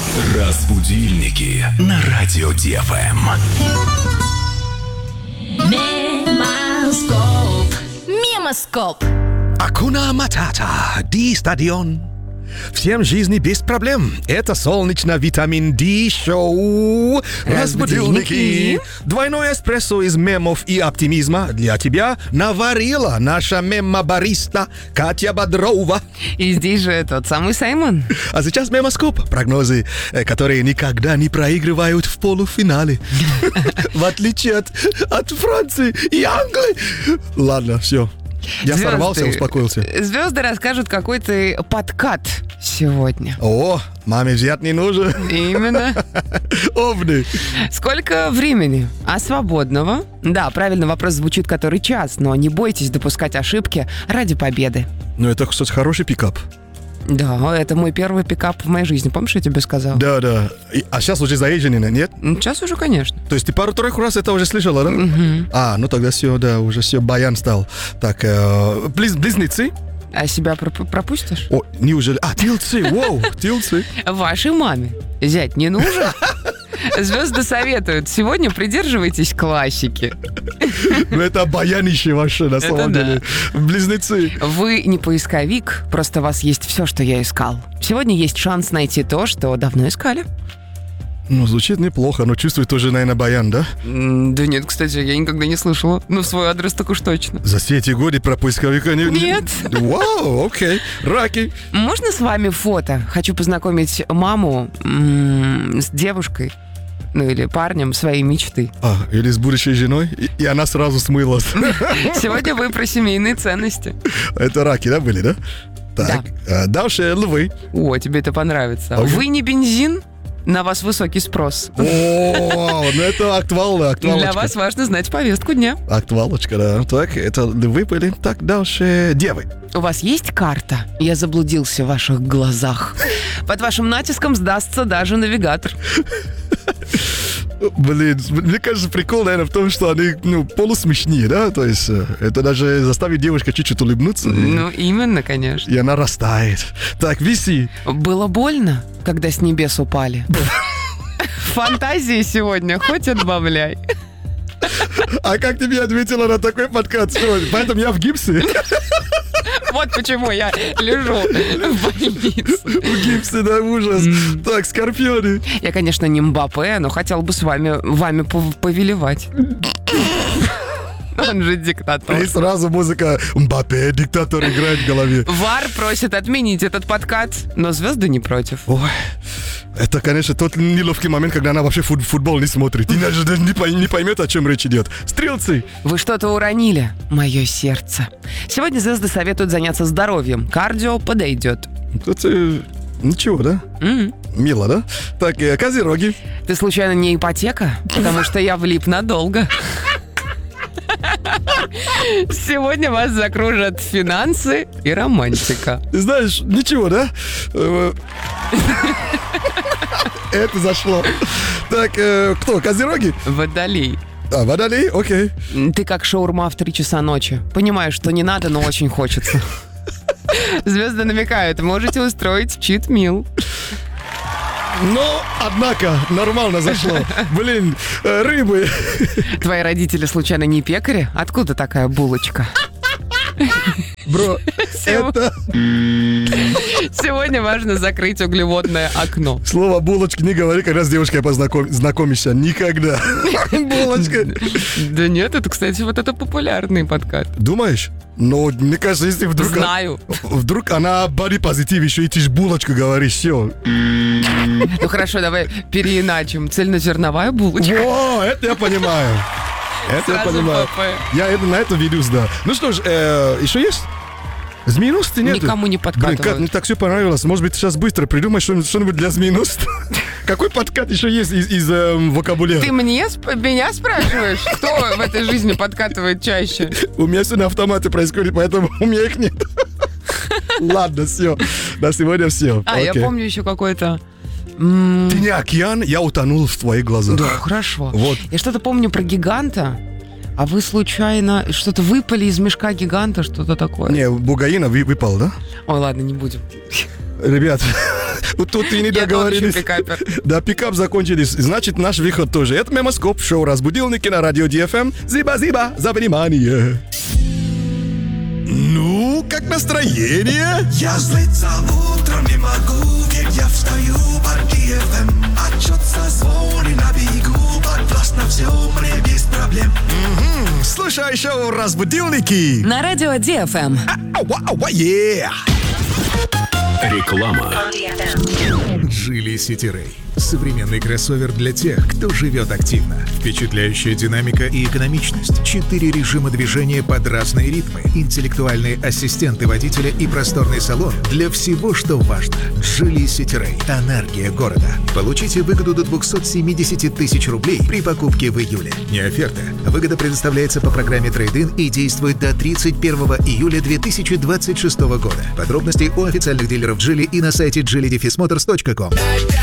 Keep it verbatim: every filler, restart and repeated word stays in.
Разбудильники на радио Ди Эф Эм. Мемоскоп. Мемоскоп. Акуна Матата, Ди Стадион. Всем жизни без проблем. Это солнечно-витамин Ди шоу «Разбудильники». Двойной эспрессо из мемов и оптимизма для тебя наварила наша мемобариста Катя Бодрова. И здесь же тот самый Саймон. А сейчас мемоскоп. Прогнозы, которые никогда не проигрывают в полуфинале. В отличие от, от Франции и Англии. Ладно, все. Я Звезды. сорвался, успокоился. Звезды расскажут, какой ты подкат сегодня. О, маме взять не нужно. Именно. Овны. Сколько времени? А свободного? Да, правильно, вопрос звучит который час, но не бойтесь допускать ошибки ради победы. Ну, это, кстати, хороший пикап. Да, это мой первый пикап в моей жизни. Помнишь, я тебе сказал? Да, да. И- а сейчас уже заезженный, нет? Сейчас уже, конечно. То есть ты пару-тройку раз это уже слышала, да? Мгм. А, ну тогда все, да, уже все, баян стал. Так, э, близ- близнецы? А себя проп- пропустишь? О, неужели? А, тилцы, воу, тилцы. Вашей маме зять не нужен? Звезды советуют. Сегодня придерживайтесь классики. Ну это баянище ваше, на самом да. деле. Близнецы. Вы не поисковик, просто у вас есть все, что я искал. Сегодня есть шанс найти то, что давно искали. Ну, звучит неплохо, но чувствую тоже, наверное, баян, да? М, Да нет, кстати, я никогда не слышала. Ну, в свой адрес так уж точно. За все эти годы про поисковика не... не- Нет. Вау, окей. Раки. Можно с вами фото? Хочу познакомить маму м, с девушкой, ну или парнем своей мечты. А, или с будущей женой, и, и она сразу смылась. Сегодня вы про семейные ценности. Это раки, да, были, да? Так, а дальше львы. О, тебе это понравится. А вы- Вы не бензин? На вас высокий спрос. О, ну это актуал, актуалочка. Для вас важно знать повестку дня. Актуалочка, да. Так, это львы были. Так, дальше девы. У вас есть карта? Я заблудился в ваших глазах. Под вашим натиском сдастся даже навигатор. Блин, мне кажется, прикол, наверное, в том, что они, ну, полусмешнее, да? То есть э, это даже заставит девушку чуть-чуть улыбнуться. и- Ну, именно, конечно. И она растает. Так, виси. Было больно, когда с небес упали? Фантазии сегодня хоть отбавляй. А как тебе ответила на такой подкат? Что, поэтому я в гипсе? Вот почему я лежу в больнице. В гипсе, да, ужас. Так, скорпионы. Я, конечно, не Мбаппе, но хотел бы с вами, вами пов- повелевать. Он же диктатор. И сразу музыка Мбаппе, диктатор играет в голове. Вар просит отменить этот подкат, но звезды не против. Ой, это, конечно, тот неловкий момент, когда она вообще фут- футбол не смотрит. И даже не, пой- не поймет, о чем речь идет. Стрелцы. Вы что-то уронили, мое сердце. Сегодня звезды советуют заняться здоровьем. Кардио подойдет. Тут э, ничего, да? М. Мило, да? Так, э, козероги. Ты случайно не ипотека? Потому что я влип надолго. Сегодня вас закружат финансы и романтика. Ты знаешь, ничего, да? Э, Это зашло. Так, э, кто, козероги? Водолей. А, водолей? Окей. Ты как шаурма в три часа ночи. Понимаю, что не надо, но очень хочется. Звезды намекают, можете устроить чит-мил. Но, однако, нормально зашло. Блин, э, рыбы. Твои родители случайно не пекари? Откуда такая булочка? Бро, Всё. это Сегодня важно закрыть углеводное окно. слово булочки не говори, когда с девушкой познаком- знакомишься. Никогда. Булочка. Да нет, это, кстати, вот это популярный подкат. Думаешь? Но мне кажется, если вдруг... Знаю. Вдруг она боди-позитив еще, и ты ж булочку говоришь, все. Ну хорошо, давай переиначим. Цельнозерновая булочка. О, это я понимаю. Это я Сразу понимаю. ПП. Я это- на это ведусь, да. Ну что ж, э, еще есть? Змеиносты нет? Никому не Блин, подкатывают. Кат, мне так все понравилось. Может быть, сейчас быстро придумай что-нибудь, что-нибудь для змеиностов. Какой подкат еще есть из, из эм, вокабуляра? Ты мне, сп- меня спрашиваешь, кто в этой жизни подкатывает чаще? У меня все на автомате происходит, поэтому у меня их нет. Ладно, все. На сегодня все. А, я помню еще какой-то... м, Ты не океан, я утонул в твоих глазах. Да, хорошо. Вот. Я что-то помню про гиганта, а вы случайно что-то выпали из мешка гиганта, что-то такое? Не, бугаина вы- выпал, да? Ой, ладно, не будем. Ребят, вот тут и не Я договорились. тоже пикапер. Да, пикап закончились. Значит, наш выход тоже. Это Мемоскоп, шоу «Разбудилники» на радио ди эф эм. Зиба-зиба за внимание. Ну, как настроение? Я злиться утром не могу, ведь я встаю под ди эф эм. Отчет созвони на бегу, подвластно все мне без проблем. Мгм. Слушай шоу «Разбудилники». На радио ди эф эм. Ауа, ауа, yeah. Реклама. Geely City Ray. Современный кроссовер для тех, кто живет активно. Впечатляющая динамика и экономичность. Четыре режима движения под разные ритмы. Интеллектуальные ассистенты водителя и просторный салон для всего, что важно. Geely City Ray. Энергия города. Получите выгоду до двести семьдесят тысяч рублей при покупке в июле. Не оферта. Выгода предоставляется по программе Трейд-ин и действует до тридцать первого июля две тысячи двадцать шестого года. Подробности у официальных дилеров Geely и на сайте джили моторс точка ком.